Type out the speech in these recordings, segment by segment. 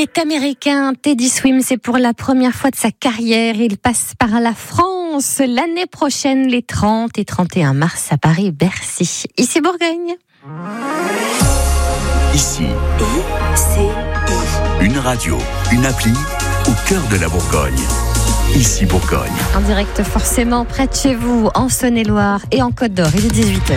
Il est américain, Teddy Swims, et pour la première fois de sa carrière, il passe par la France l'année prochaine, les 30 et 31 mars à Paris et Bercy. Ici Bourgogne. Ici, une radio, une appli au cœur de la Bourgogne. Ici Bourgogne. En direct forcément près de chez vous, en Saône-et-Loire et en Côte d'Or. Il est 18h.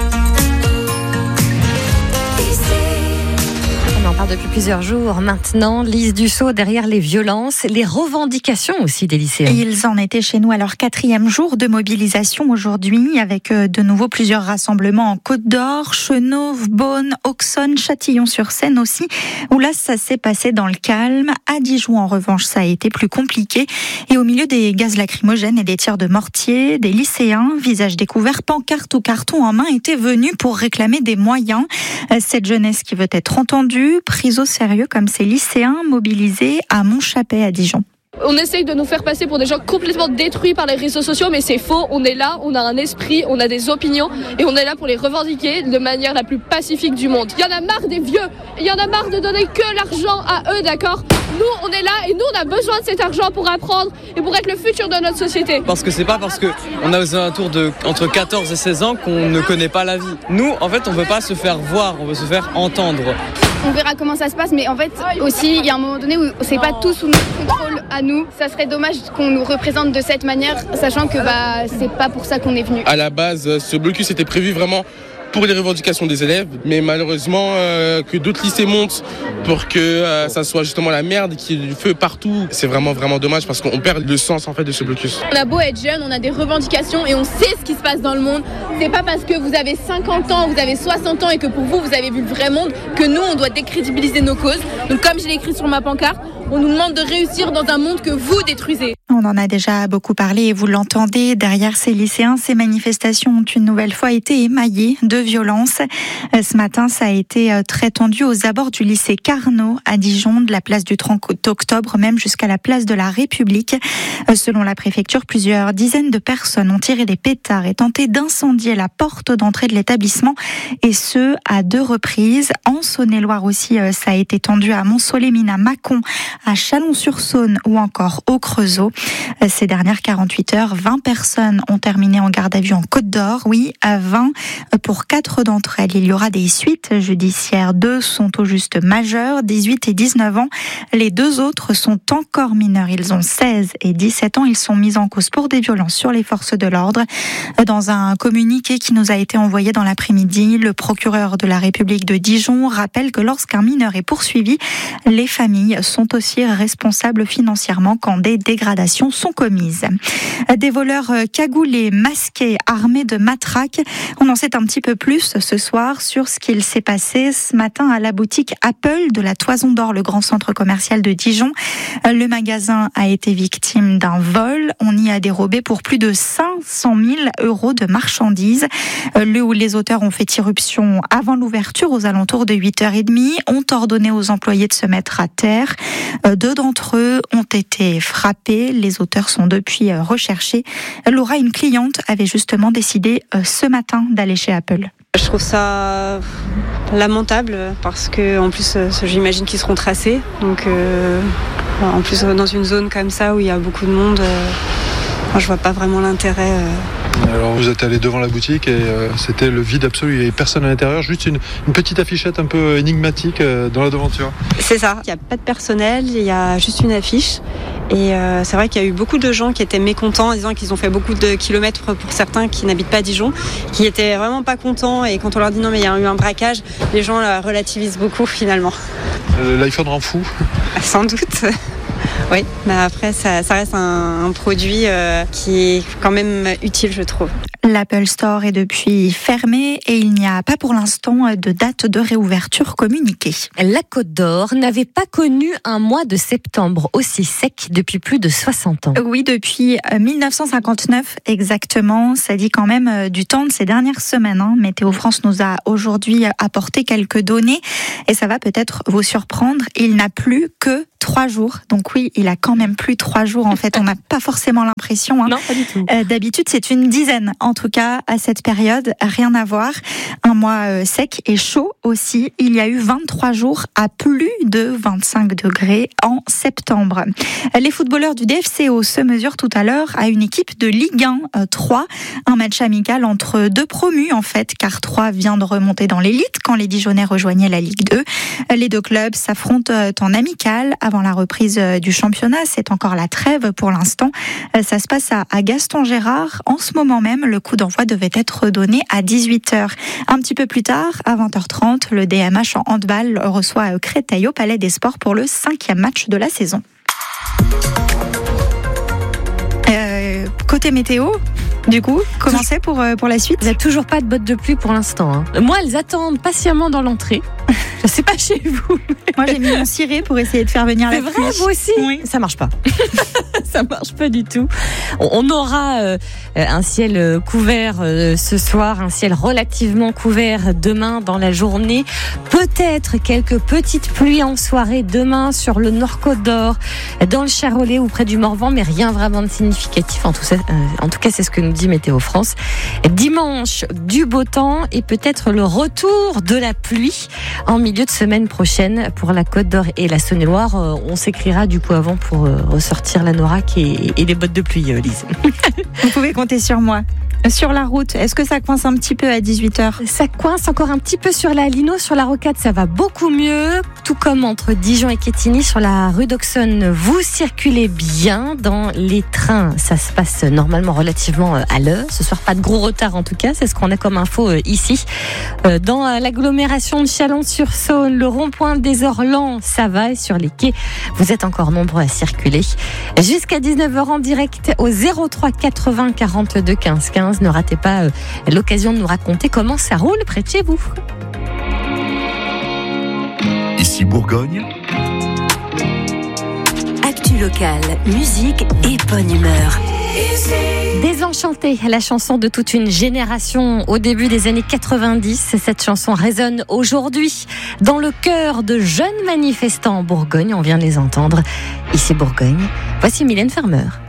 On en parle depuis plusieurs jours maintenant. Lise Dussault, derrière les violences, les revendications aussi des lycéens. Ils en étaient chez nous à leur 4e jour de mobilisation aujourd'hui, avec de nouveau plusieurs rassemblements en Côte d'Or, Chenauve, Beaune, Auxonne, Châtillon-sur-Seine aussi, où là ça s'est passé dans le calme. À Dijon en revanche ça a été plus compliqué, et au milieu des gaz lacrymogènes et des tirs de mortier, des lycéens, visages découverts, pancartes ou cartons en main, étaient venus pour réclamer des moyens. Cette jeunesse qui veut être entendue, prise au sérieux comme ces lycéens mobilisés à Montchapet à Dijon. On essaye de nous faire passer pour des gens complètement détruits par les réseaux sociaux, mais c'est faux. On est là, on a un esprit, on a des opinions et on est là pour les revendiquer de manière la plus pacifique du monde. Il y en a marre des vieux, il y en a marre de donner que l'argent à eux, d'accord ? Nous, on est là et nous, on a besoin de cet argent pour apprendre et pour être le futur de notre société. Parce que c'est pas parce qu'on a aux alentours de entre 14 et 16 ans qu'on ne connaît pas la vie. Nous, en fait, on veut pas se faire voir, on veut se faire entendre. On verra comment ça se passe, mais en fait aussi il y a un moment donné où c'est pas tout sous notre contrôle à nous. Ça serait dommage qu'on nous représente de cette manière, sachant que c'est pas pour ça qu'on est venu. À la base, ce blocus était prévu vraiment pour les revendications des élèves, mais malheureusement que d'autres lycées montent pour que ça soit justement la merde, qu'il y ait du feu partout. C'est vraiment dommage parce qu'on perd le sens en fait de ce blocus. On a beau être jeune, on a des revendications et on sait ce qui se passe dans le monde. C'est pas parce que vous avez 50 ans, vous avez 60 ans et que pour vous avez vu le vrai monde que nous on doit décrédibiliser nos causes. Donc comme je l'ai écrit sur ma pancarte, on nous demande de réussir dans un monde que vous détruisez. On en a déjà beaucoup parlé et vous l'entendez, derrière ces lycéens, ces manifestations ont une nouvelle fois été émaillées de violences. Ce matin, ça a été très tendu aux abords du lycée Carnot à Dijon, de la place du 30 octobre même jusqu'à la place de la République. Selon la préfecture, plusieurs dizaines de personnes ont tiré des pétards et tenté d'incendier la porte d'entrée de l'établissement, et ce, à 2 reprises. En Saône-et-Loire aussi, ça a été tendu à Mont-Solémine, à Mâcon, à Chalon-sur-Saône ou encore au Creusot. Ces dernières 48 heures, 20 personnes ont terminé en garde à vue en Côte d'Or. Oui, à 20 pour 4 d'entre elles. Il y aura des suites judiciaires. 2 sont au juste majeurs, 18 et 19 ans. Les 2 autres sont encore mineurs. Ils ont 16 et 17 ans. Ils sont mis en cause pour des violences sur les forces de l'ordre. Dans un communiqué qui nous a été envoyé dans l'après-midi, le procureur de la République de Dijon rappelle que lorsqu'un mineur est poursuivi, les familles sont aussi responsables financièrement quand des dégradations sont commises. Des voleurs cagoulés, masqués, armés de matraques. On en sait un petit peu plus ce soir sur ce qu'il s'est passé ce matin à la boutique Apple de la Toison d'Or, le grand centre commercial de Dijon. Le magasin a été victime d'un vol. On y a dérobé pour plus de 500 000 € de marchandises. Les auteurs ont fait irruption avant l'ouverture aux alentours de 8h30, ont ordonné aux employés de se mettre à terre. 2 d'entre eux ont été frappés. Les auteurs sont depuis recherchés. Laura, une cliente, avait justement décidé ce matin d'aller chez Apple. Je trouve ça lamentable parce que en plus j'imagine qu'ils seront tracés. Donc en plus dans une zone comme ça où il y a beaucoup de monde, je vois pas vraiment l'intérêt. Alors vous êtes allé devant la boutique et c'était le vide absolu, il n'y avait personne à l'intérieur, juste une petite affichette un peu énigmatique dans la devanture. C'est ça, il n'y a pas de personnel, il y a juste une affiche. Et c'est vrai qu'il y a eu beaucoup de gens qui étaient mécontents en disant qu'ils ont fait beaucoup de kilomètres pour certains qui n'habitent pas à Dijon, qui étaient vraiment pas contents, et quand on leur dit non mais il y a eu un braquage, les gens relativisent beaucoup finalement. L'iPhone rend fou. Sans doute. Oui, mais après ça reste un produit qui est quand même utile, je trouve. L'Apple Store est depuis fermé et il n'y a pas pour l'instant de date de réouverture communiquée. La Côte d'Or n'avait pas connu un mois de septembre aussi sec depuis plus de 60 ans. Oui, depuis 1959 exactement. Ça dit quand même du temps de ces dernières semaines. Météo France nous a aujourd'hui apporté quelques données et ça va peut-être vous surprendre. Il n'a plu que 3 jours. Donc oui, il a quand même plu 3 jours. En fait, on n'a pas forcément l'impression. Non, pas du tout. D'habitude, c'est une dizaine en en tout cas, à cette période, rien à voir. Un mois sec et chaud aussi. Il y a eu 23 jours à plus de 25 degrés en septembre. Les footballeurs du DFCO se mesurent tout à l'heure à une équipe de Ligue 1 3. Un match amical entre deux promus, en fait, car 3 vient de remonter dans l'élite quand les Dijonais rejoignaient la Ligue 2. Les deux clubs s'affrontent en amical avant la reprise du championnat. C'est encore la trêve pour l'instant. Ça se passe à Gaston-Gérard. En ce moment même, le coup d'envoi devait être donné à 18h. Un petit peu plus tard, à 20h30, le DMH en handball reçoit Créteil au Palais des Sports pour le 5e match de la saison. Côté météo, du coup, comment c'est pour la suite ? Il n'y a toujours pas de bottes de pluie pour l'instant. Moi, elles attendent patiemment dans l'entrée. Je sais pas chez vous. Moi, j'ai mis mon ciré pour essayer de faire venir la pluie. C'est vrai, vous aussi ? Oui. Ça marche pas. Ça marche pas du tout. On aura un ciel couvert ce soir, un ciel relativement couvert demain dans la journée. Peut-être quelques petites pluies en soirée demain sur le Nord-Côte d'Or, dans le Charolais ou près du Morvan, mais rien vraiment de significatif. En tout cas, c'est ce que nous dit Météo France. Dimanche, du beau temps et peut-être le retour de la pluie en milieu de semaine prochaine pour la Côte d'Or et la Saône-et-Loire. On s'écrira du coup avant pour ressortir l'anorak et les bottes de pluie, Lise. Vous pouvez compter sur moi. Sur la route, est-ce que ça coince un petit peu à 18h ? Ça coince encore un petit peu sur la Lino, sur la Rocade, ça va beaucoup mieux. Tout comme entre Dijon et Quetigny, sur la rue d'Auxonne, vous circulez bien dans les trains. Ça se passe normalement relativement à l'heure. Ce soir, pas de gros retard en tout cas, c'est ce qu'on a comme info ici. Dans l'agglomération de Chalon-sur-Saône, le rond-point des Orlands, ça va. Et sur les quais, vous êtes encore nombreux à circuler. Jusqu'à 19h en direct au 03 80 42 15 15. Ne ratez pas l'occasion de nous raconter comment ça roule près de chez vous. Ici Bourgogne. Actu locale, musique et bonne humeur. Désenchanté, la chanson de toute une génération au début des années 90. Cette chanson résonne aujourd'hui dans le cœur de jeunes manifestants en Bourgogne. On vient de les entendre. Ici Bourgogne, voici Mylène Farmer.